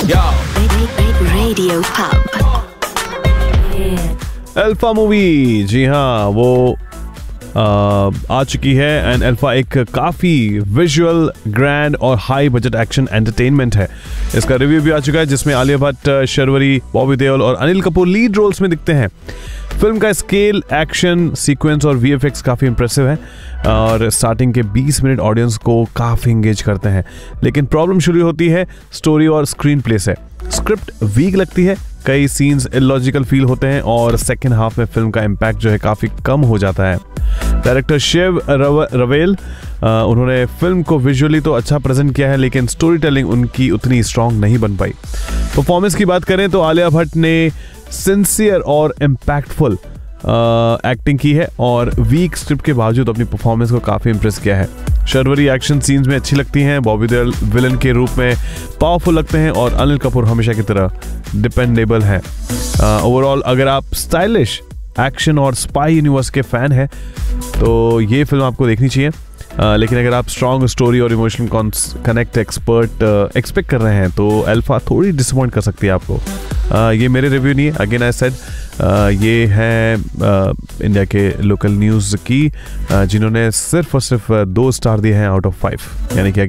Radio Pub. Alpha movie, जी हाँ, वो आ चुकी है। एंड अल्फा एक काफ़ी विजुअल, ग्रैंड और हाई बजट एक्शन एंटरटेनमेंट है। इसका रिव्यू भी आ चुका है, जिसमें आलिया भट्ट, शर्वरी, बॉबी देओल और अनिल कपूर लीड रोल्स में दिखते हैं। फिल्म का स्केल, एक्शन सीक्वेंस और वीएफएक्स काफ़ी इंप्रेसिव है और स्टार्टिंग के 20 मिनट ऑडियंस को काफ़ी इंगेज करते हैं। लेकिन प्रॉब्लम शुरू होती है स्टोरी और स्क्रीन प्ले से। स्क्रिप्ट वीक लगती है, कई सीन्स इलॉजिकल फील होते हैं और सेकेंड हाफ में फिल्म का इम्पैक्ट जो है काफ़ी कम हो जाता है। डायरेक्टर शिव रवेल, उन्होंने फिल्म को विजुअली तो अच्छा प्रेजेंट किया है, लेकिन स्टोरी टेलिंग उनकी उतनी स्ट्रांग नहीं बन पाई। परफॉर्मेंस की बात करें तो आलिया भट्ट ने सिंसियर और इम्पैक्टफुल एक्टिंग की है और वीक स्क्रिप्ट के बावजूद अपनी परफॉर्मेंस को काफ़ी इंप्रेस किया है। शर्वरी एक्शन सीन्स में अच्छी लगती हैं, बॉबी देओल विलन के रूप में पावरफुल लगते हैं और अनिल कपूर हमेशा की तरह डिपेंडेबल है। ओवरऑल अगर आप स्टाइलिश एक्शन और स्पाई यूनिवर्स के फैन हैं तो ये फिल्म आपको देखनी चाहिए। लेकिन अगर आप स्ट्रॉन्ग स्टोरी और इमोशनल कनेक्ट एक्सपेक्ट कर रहे हैं तो अल्फा थोड़ी डिसअपॉइंट कर सकती है आपको। ये मेरे रिव्यू नहीं है, अगेन आई सेड, ये है इंडिया के लोकल न्यूज़ की, जिन्होंने सिर्फ और सिर्फ 2 स्टार दिए हैं आउट ऑफ 5, यानी कि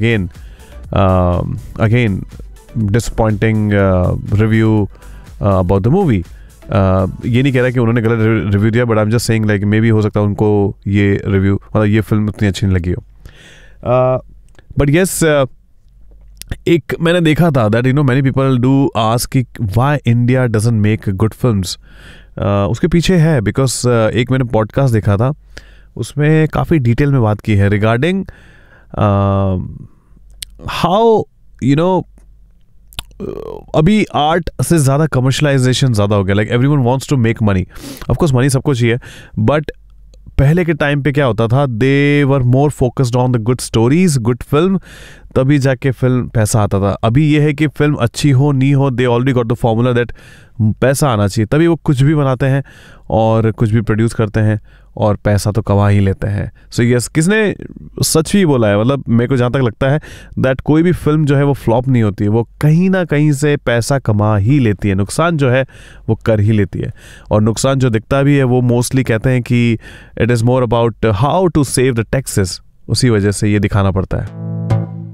again disappointing review about the movie. ये नहीं कह रहा कि उन्होंने गलत रिव्यू दिया, but I am just saying like may be हो सकता है उनको ये रिव्यू, मतलब ये फिल्म उतनी अच्छी नहीं लगी हो। बट येस, एक मैंने देखा था that many people do ask कि why India doesn't make good films. उसके पीछे है बिकॉज एक मैंने पॉडकास्ट देखा था, उसमें काफ़ी डिटेल में बात की है रिगार्डिंग हाउ अभी आर्ट से ज़्यादा कमर्शलाइजेशन ज़्यादा हो गया। Like everyone wants to make money, of course money सबको चाहिए, बट पहले के टाइम पे क्या होता था, दे वर more focused on the good stories, good film, तभी जाके फिल्म पैसा आता था। अभी ये है कि फिल्म अच्छी हो नहीं हो, they already got the formula that पैसा आना चाहिए, तभी वो कुछ भी बनाते हैं और कुछ भी प्रोड्यूस करते हैं और पैसा तो कमा ही लेते हैं। सो यस, किसने सच ही बोला है, मतलब मेरे को जहाँ तक लगता है दैट कोई भी फिल्म जो है वो फ्लॉप नहीं होती है, वो कहीं ना कहीं से पैसा कमा ही लेती है, नुकसान जो है वो कर ही लेती है। और नुकसान जो दिखता भी है वो मोस्टली कहते हैं कि it is more about how to save the taxes, उसी वजह से ये दिखाना पड़ता है।